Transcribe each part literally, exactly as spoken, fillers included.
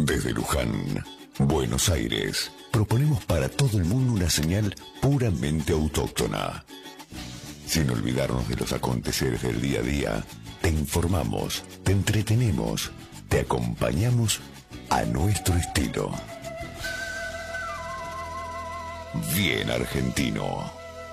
Desde Luján, Buenos Aires, proponemos para todo el mundo una señal puramente autóctona. Sin olvidarnos de los aconteceres del día a día, te informamos, te entretenemos, te acompañamos a nuestro estilo. Bien argentino.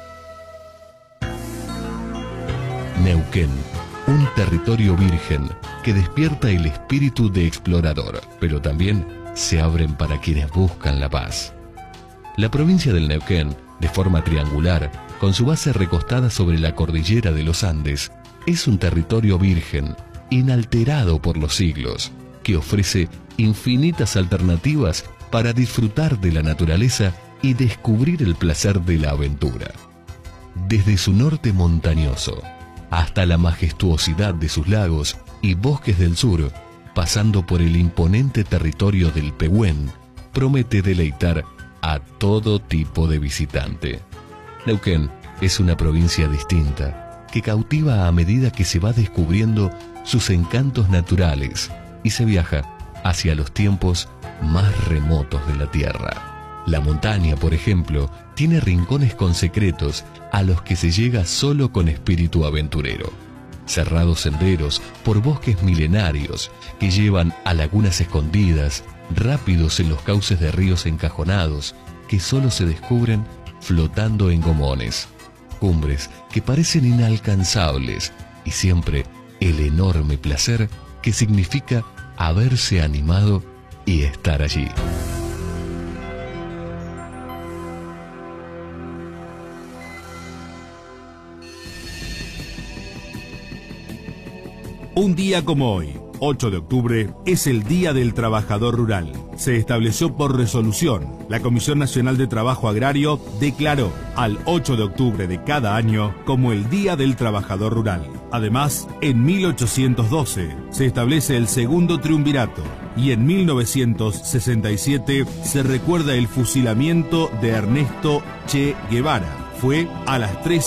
Neuquén, un territorio virgen que despierta el espíritu de explorador, pero también se abren para quienes buscan la paz. La provincia del Neuquén, de forma triangular, con su base recostada sobre la cordillera de los Andes, es un territorio virgen, inalterado por los siglos, que ofrece infinitas alternativas para disfrutar de la naturaleza y descubrir el placer de la aventura. Desde su norte montañoso hasta la majestuosidad de sus lagos y bosques del sur, pasando por el imponente territorio del Pehuen, promete deleitar a todo tipo de visitante. Neuquén es una provincia distinta, que cautiva a medida que se va descubriendo sus encantos naturales y se viaja hacia los tiempos más remotos de la tierra. La montaña, por ejemplo, tiene rincones con secretos a los que se llega solo con espíritu aventurero. Cerrados senderos por bosques milenarios que llevan a lagunas escondidas, rápidos en los cauces de ríos encajonados que solo se descubren flotando en gomones. Cumbres que parecen inalcanzables y siempre el enorme placer que significa haberse animado y estar allí. Un día como hoy, ocho de octubre, es el Día del Trabajador Rural. Se estableció por resolución. La Comisión Nacional de Trabajo Agrario declaró al ocho de octubre de cada año como el Día del Trabajador Rural. Además, en mil ochocientos doce se establece el segundo triunvirato y en mil novecientos sesenta y siete se recuerda el fusilamiento de Ernesto Che Guevara. Fue a las tres